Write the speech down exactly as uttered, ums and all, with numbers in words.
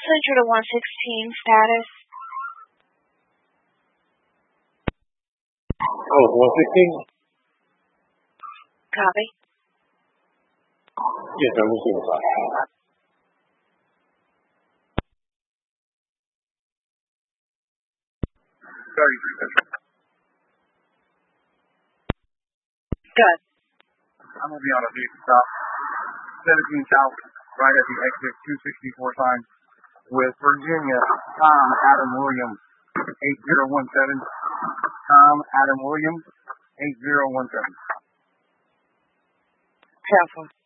Central to one sixteen, status. Oh, one sixteen? Copy. Yes, I'm receiving file. Sorry. Good. I'm going to be on a big stop. seventeen South, right at the exit two sixty-four sign with Virginia, Tom Adam Williams, eight zero one seven. Tom Adam Williams, eight zero one seven. Careful.